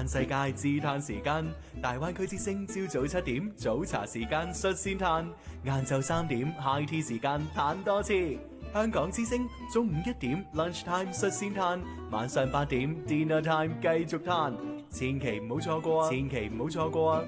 嘆世界自嘆時間，大灣區之聲朝早7點早茶時間率先嘆，晏晝3點 high tea 時間嘆多次。香港之聲中午1點 lunch time 率先嘆，晚上8點 dinner time 繼續嘆，千祈唔好錯過啊！千祈唔好錯過啊！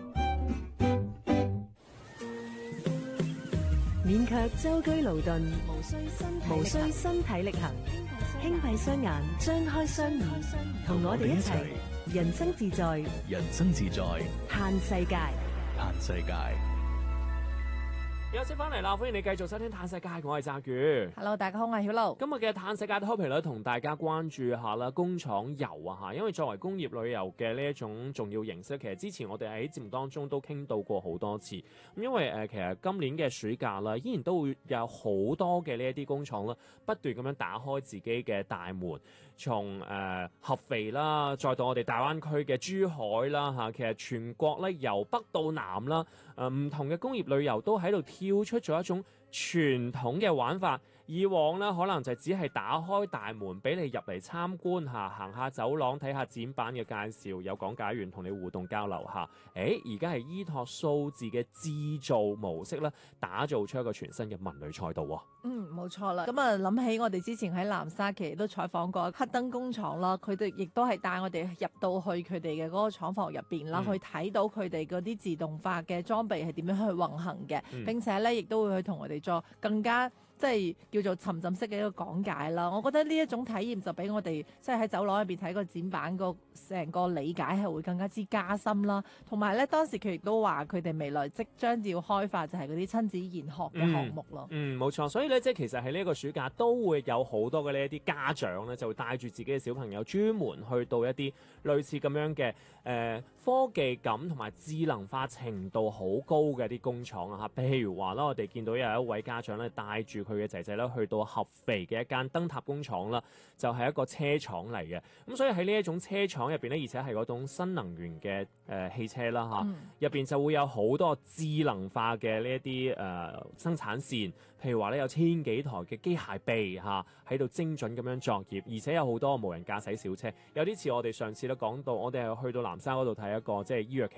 免卻舟車勞頓，無需身體力行，輕閉雙眼，張開雙耳，同我哋一齊人生自在， 人生自在， 嘆世界， 嘆世界。 休息翻嚟啦，歡迎你繼續收聽《嘆世界》，我係澤宇。 Hello， 大家好，我係曉露。 今日嘅《嘆世界》topic 咧，同大家關注下啦，工廠遊啊嚇，因為作為工業旅遊嘅呢一種重要形式，其實之前我哋喺節目當中都傾到過好多次。咁因為其實今年嘅暑假啦，依然都會有好多嘅呢一啲工廠啦，不斷咁樣打開自己嘅大門，從合肥啦，再到我哋大灣區嘅珠海啦嚇，其實全國咧由北到南啦，唔同嘅工業旅遊都喺度跳出咗一種傳統嘅玩法。以往咧可能就只係打開大門俾你入嚟參觀下，行下走廊睇下展板嘅介紹，有講解員同你互動交流下。而家係依託數字嘅製造模式咧，打造出一個全新嘅文旅賽道喎。 冇錯啦。咁啊，諗起我哋之前喺南沙其實都採訪過黑燈工廠啦，佢哋亦都係帶我哋入到去佢哋嘅嗰個廠房入邊啦，去睇到佢哋嗰啲自動化嘅裝備係點樣去運行嘅，並且咧亦都會去同我哋做更加即係叫做沉浸式嘅一個講解啦。我覺得呢一種體驗就俾我哋即係喺走廊入邊睇個展板個成個理解係會更加之加深啦。同埋咧，當時佢亦都話佢哋未來即將要開發就係嗰啲親子研學嘅項目咯。 冇錯。所以咧，即係其實喺呢一個暑假都會有好多嘅呢一啲家長咧，就會帶住自己嘅小朋友專門去到一啲類似咁樣嘅科技感同埋智能化程度好高嘅啲工廠啊嚇。譬如話啦，我哋見到有一位家長咧帶住佢嘅仔仔咧去到合肥嘅一間燈塔工廠啦，就係一個車廠嚟嘅。咁所以喺呢一種車廠入邊咧，而且係嗰種新能源嘅汽車啦嚇，入邊就會有好多智能化嘅呢一啲生產線。譬如話咧，有1000幾台嘅機械臂嚇喺度精準咁樣作業，而且有好多無人駕駛小車。有啲似我哋上次都講到，我哋係去到南沙嗰度睇一個即係醫藥企